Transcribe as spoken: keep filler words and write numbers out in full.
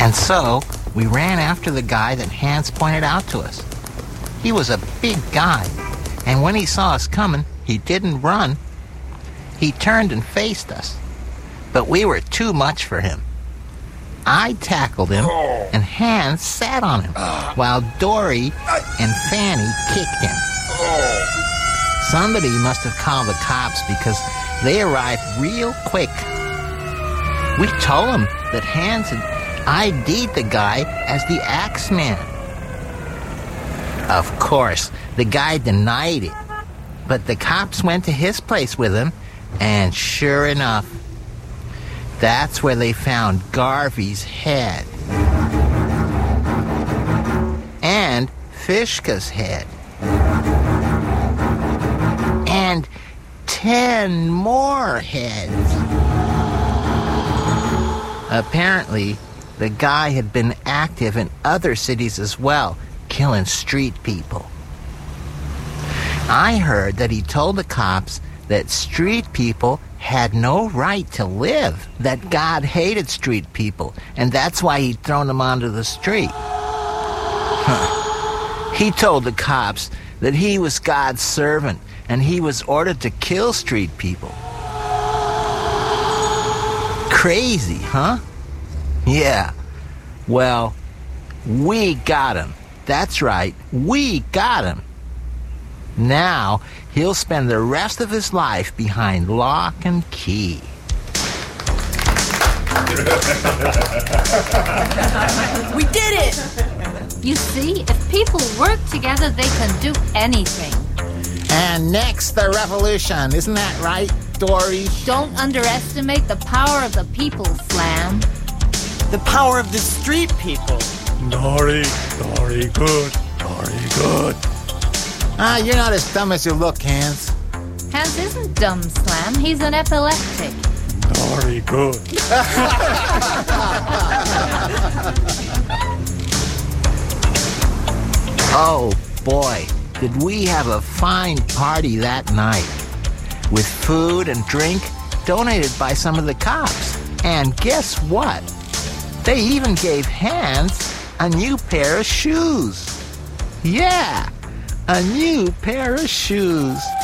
And so we ran after the guy that Hans pointed out to us. He was a big guy, and when he saw us coming, he didn't run. He turned and faced us, but we were too much for him. I tackled him, and Hans sat on him, while Dory and Fanny kicked him. Somebody must have called the cops because they arrived real quick. We told them that Hans had I D'd the guy as the Axeman. Of course, the guy denied it, but the cops went to his place with him, and sure enough, that's where they found Garvey's head. And Fishka's head. And ten more heads. Apparently, the guy had been active in other cities as well, killing street people. I heard that he told the cops that street people had no right to live, that God hated street people, and that's why he'd thrown them onto the street. Huh. He told the cops that he was God's servant, and he was ordered to kill street people. Crazy, huh? Yeah. Well, we got him. That's right, we got him. Now, he'll spend the rest of his life behind lock and key. We did it! You see, if people work together, they can do anything. And next, the revolution. Isn't that right, Dory? Don't underestimate the power of the people, Slam. The power of the street people. Dory, Dory, good, Dory, good. Ah, you're not as dumb as you look, Hans. Hans isn't dumb, Slam. He's an epileptic. Dory, good. Oh, boy, did we have a fine party that night. With food and drink donated by some of the cops. And guess what? They even gave Hans a new pair of shoes. Yeah, a new pair of shoes.